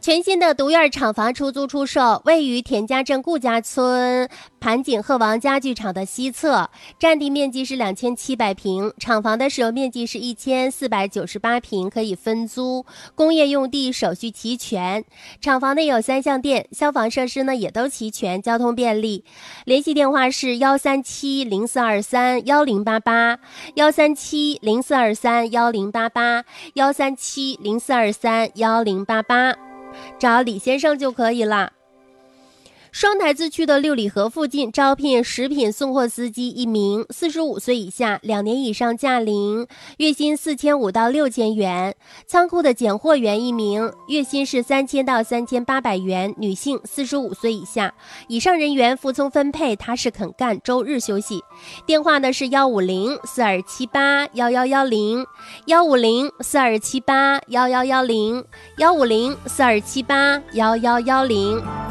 全新的独院厂房出租出售，位于田家镇顾家村盘锦鹤王家具厂的西侧，占地面积是2700平，厂房的使用面积是1498平，可以分租，工业用地手续齐全。厂房内有3项电，消防设施呢也都齐全，交通便利。联系电话是13704231088，13704231088，13704231088，找李先生就可以了。双台子区的六里河附近招聘食品送货司机1名，45岁以下，2年以上驾龄，月薪4500到6000元。仓库的拣货员1名，月薪是3000到3800元，女性，45岁以下。以上人员服从分配，踏实肯干，周日休息。电话呢是15042781110，15042781110，15042781110。